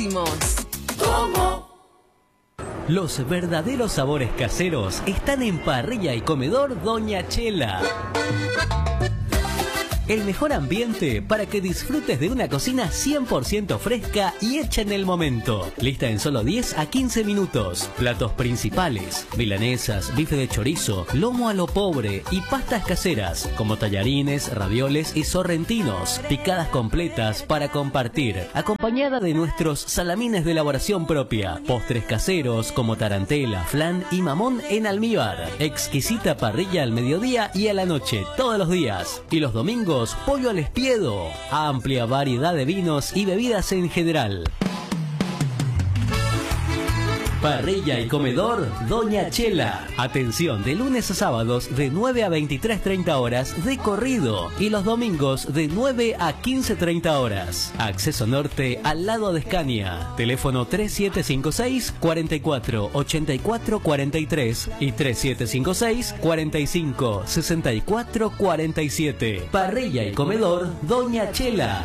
¿Cómo? Los verdaderos sabores caseros están en Parrilla y Comedor Doña Chela. El mejor ambiente para que disfrutes de una cocina 100% fresca y hecha en el momento. Lista en solo 10 a 15 minutos. Platos principales: milanesas, bife de chorizo, lomo a lo pobre y pastas caseras como tallarines, ravioles y sorrentinos. Picadas completas para compartir, acompañada de nuestros salamines de elaboración propia. Postres caseros como tarantela, flan y mamón en almíbar. Exquisita parrilla al mediodía y a la noche, todos los días. Y los domingos, pollo al espiedo. Amplia variedad de vinos y bebidas en general. Parrilla y Comedor Doña Chela. Atención de lunes a sábados de 9 a 23:30 horas de corrido y los domingos de 9 a 15:30 horas. Acceso norte al lado de Escania. Teléfono 3756 44 84 43 y 3756 45 64 47. Parrilla y Comedor Doña Chela.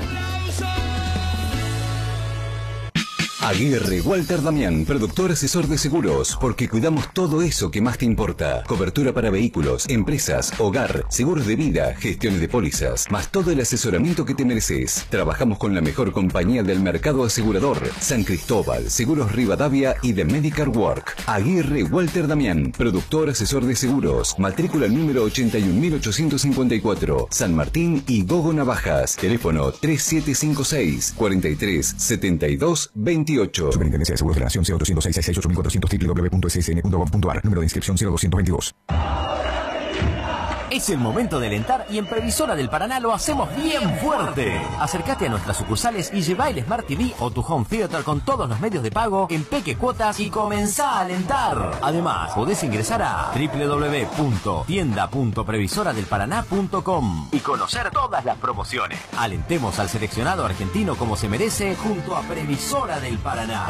Aguirre Walter Damián, productor asesor de seguros, porque cuidamos todo eso que más te importa. Cobertura para vehículos, empresas, hogar, seguros de vida, gestiones de pólizas, más todo el asesoramiento que te mereces. Trabajamos con la mejor compañía del mercado asegurador, San Cristóbal, Seguros Rivadavia y The Medical Work. Aguirre Walter Damián, productor asesor de seguros, matrícula número 81.854, San Martín y Gogo Navajas. Teléfono 3756 43 72 28. Superintendencia de Seguros de la Nación, 0206668400 www.ssn.gov.ar. Número de inscripción 0222. Es el momento de alentar y en Previsora del Paraná lo hacemos bien fuerte. Acércate a nuestras sucursales y lleva el Smart TV o tu Home Theater con todos los medios de pago en peque cuotas y comenzá a alentar. Además, podés ingresar a www.tienda.previsoradelparaná.com y conocer todas las promociones. Alentemos al seleccionado argentino como se merece junto a Previsora del Paraná.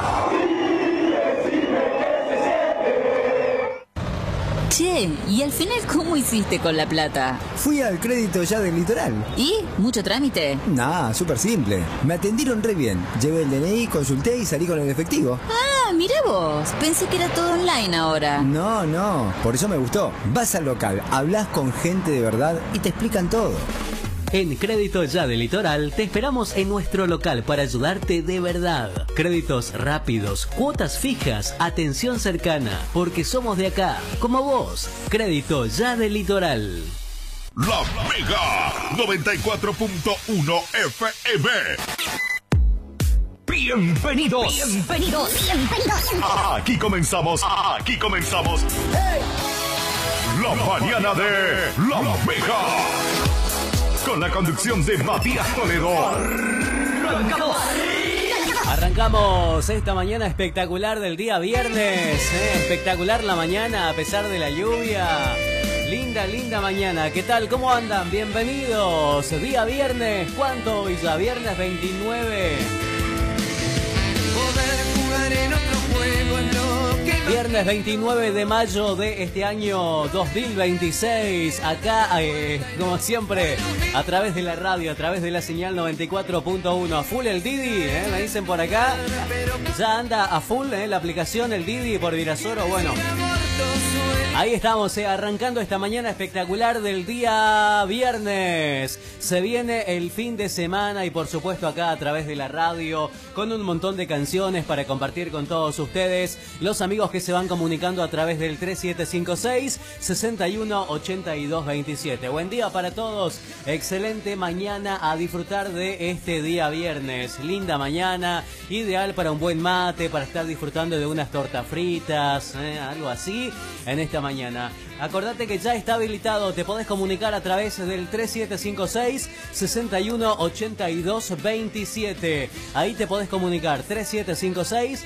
Che, ¿y al final cómo hiciste con la plata? Fui al Crédito Ya del Litoral. ¿Y? ¿Mucho trámite? Nah, súper simple. Me atendieron re bien. Llevé el DNI, consulté y salí con el efectivo. Ah, mira vos. Pensé que era todo online ahora. No. Por eso me gustó. Vas al local, hablas con gente de verdad y te explican todo. En Crédito Ya del Litoral te esperamos en nuestro local para ayudarte de verdad. Créditos rápidos, cuotas fijas, atención cercana, porque somos de acá, como vos. Crédito Ya del Litoral. La Mega 94.1 FM. Bienvenidos. Aquí comenzamos. ¡Hey! La mañana de La Mega. Con la conducción de Matías Toledo. Arrancamos esta mañana espectacular del día viernes. Espectacular la mañana a pesar de la lluvia. Linda mañana. ¿Qué tal? ¿Cómo andan? Bienvenidos. Día viernes. ¿Cuánto hoy ya? Viernes 29. Poder jugar en otro juego es lo que... Viernes 29 de mayo de este año 2026. Acá, como siempre, a través de la radio, a través de la señal 94.1. A full el Didi, me dicen por acá. Ya anda a full la aplicación, el Didi por Virasoro. Bueno, ahí estamos, arrancando esta mañana espectacular del día viernes. Se viene el fin de semana y por supuesto acá a través de la radio con un montón de canciones para compartir con todos ustedes, los amigos que se van comunicando a través del 3756 618227. Buen día para todos, excelente mañana a disfrutar de este día viernes. Linda mañana, ideal para un buen mate, para estar disfrutando de unas tortas fritas, algo así en esta mañana. Acordate que ya está habilitado, te podés comunicar a través del 3756 618227. Ahí te podés comunicar, 3756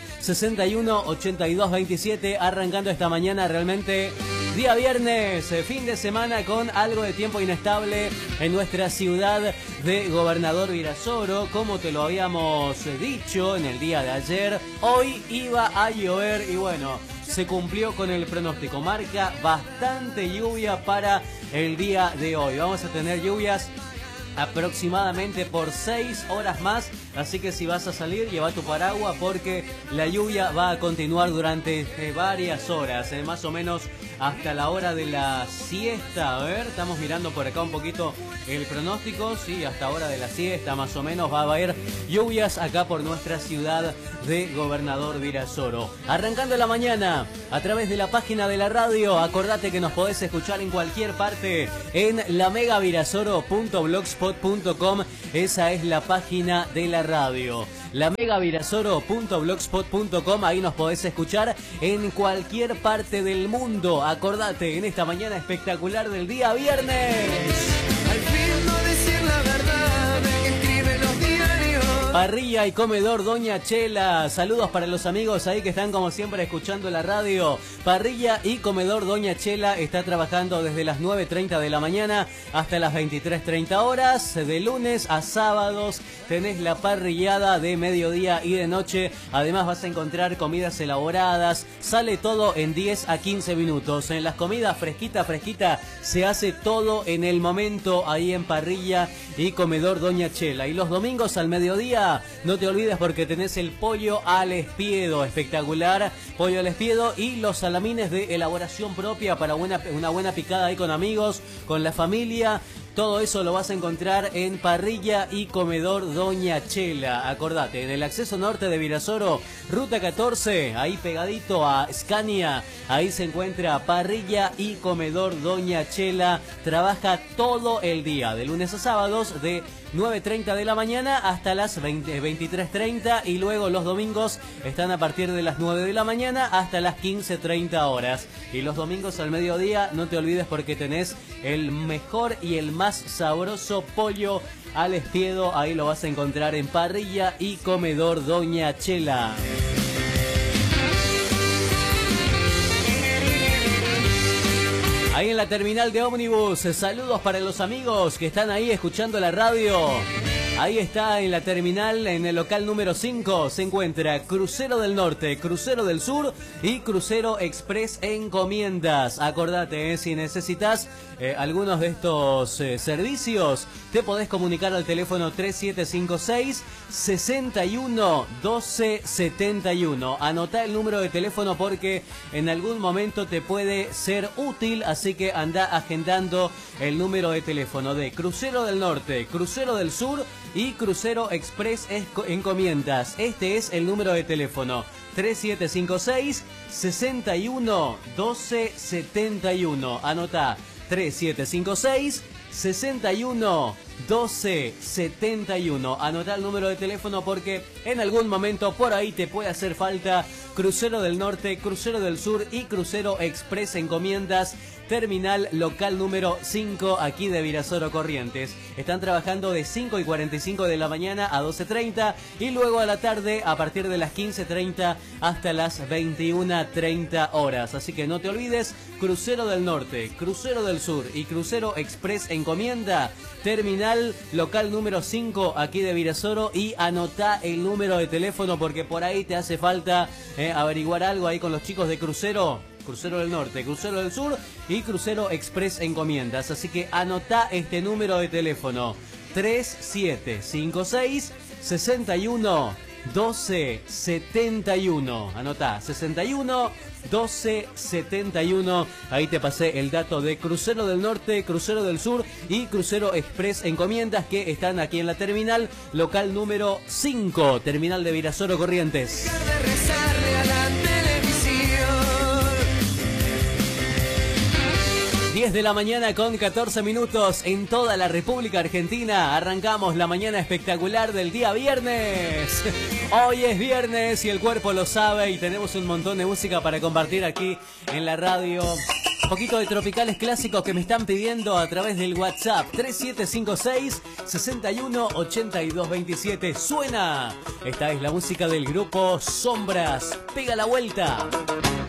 618227, arrancando esta mañana realmente día viernes, fin de semana con algo de tiempo inestable en nuestra ciudad de Gobernador Virasoro, como te lo habíamos dicho en el día de ayer. Hoy iba a llover y bueno, se cumplió con el pronóstico, marca bastante lluvia para el día de hoy. Vamos a tener lluvias aproximadamente por 6 horas más, así que si vas a salir lleva tu paraguas porque la lluvia va a continuar durante varias horas, más o menos hasta la hora de la siesta. A ver, estamos mirando por acá un poquito el pronóstico, sí, hasta hora de la siesta más o menos va a haber lluvias acá por nuestra ciudad de Gobernador Virasoro. Arrancando la mañana a través de la página de la radio, acordate que nos podés escuchar en cualquier parte en lamegavirasoro.blogspot.com, esa es la página de la radio. lamegavirasoro.blogspot.com, ahí nos podés escuchar en cualquier parte del mundo. Acordate, en esta mañana espectacular del día viernes. Al fin no decir la verdad que escriben los diarios. Parrilla y comedor Doña Chela, saludos para los amigos ahí que están como siempre escuchando la radio. Parrilla y comedor Doña Chela está trabajando desde las 9:30 de la mañana hasta las 23:30 horas. De lunes a sábados tenés la parrillada de mediodía y de noche. Además vas a encontrar comidas elaboradas. Sale todo en 10 a 15 minutos. En las comidas fresquita, se hace todo en el momento ahí en Parrilla y comedor Doña Chela. Y los domingos al mediodía, no te olvides porque tenés el pollo al espiedo, espectacular. Pollo al espiedo y los salamines de elaboración propia para una buena picada ahí con amigos, con la familia. Todo eso lo vas a encontrar en Parrilla y comedor Doña Chela. Acordate, en el acceso norte de Virasoro, ruta 14, ahí pegadito a Scania, ahí se encuentra Parrilla y comedor Doña Chela. Trabaja todo el día, de lunes a sábados, de 9:30 de la mañana hasta las 23:30, y luego los domingos están a partir de las 9 de la mañana hasta las 15:30 horas. Y los domingos al mediodía, no te olvides porque tenés el mejor y el más sabroso pollo al espiedo. Ahí lo vas a encontrar en Parrilla y comedor Doña Chela. Ahí en la terminal de ómnibus, saludos para los amigos que están ahí escuchando la radio. Ahí está en la terminal, en el local número 5, se encuentra Crucero del Norte, Crucero del Sur y Crucero Express Encomiendas. Acordate, si necesitas algunos de estos servicios, te podés comunicar al teléfono 3756 61 12 71. Anotá el número de teléfono porque en algún momento te puede ser útil, así que anda agendando el número de teléfono de Crucero del Norte, Crucero del Sur y Crucero Express Encomiendas. Este es el número de teléfono: 3756 61 12 71. Anotá: 3756 61 12 71. Anotá el número de teléfono porque en algún momento por ahí te puede hacer falta Crucero del Norte, Crucero del Sur y Crucero Express Encomiendas. Terminal local número 5 aquí de Virasoro Corrientes. Están trabajando de 5:45 de la mañana a 12:30 y luego a la tarde a partir de las 15:30 hasta las 21:30 horas. Así que no te olvides, Crucero del Norte, Crucero del Sur y Crucero Express Encomienda. Terminal local número 5 aquí de Virasoro, y anotá el número de teléfono porque por ahí te hace falta averiguar algo ahí con los chicos de Crucero. Crucero del Norte, Crucero del Sur y Crucero Express Encomiendas. Así que anotá este número de teléfono: 3756 61 12 71. Anotá: 61 12 71. Ahí te pasé el dato de Crucero del Norte, Crucero del Sur y Crucero Express Encomiendas, que están aquí en la terminal local número 5, terminal de Virasoro Corrientes. 10 de la mañana con 14 minutos en toda la República Argentina. Arrancamos la mañana espectacular del día viernes. Hoy es viernes y el cuerpo lo sabe, y tenemos un montón de música para compartir aquí en la radio. Un poquito de tropicales clásicos que me están pidiendo a través del WhatsApp 3756 61 82 27. Suena. Esta es la música del grupo Sombras. Pega la vuelta.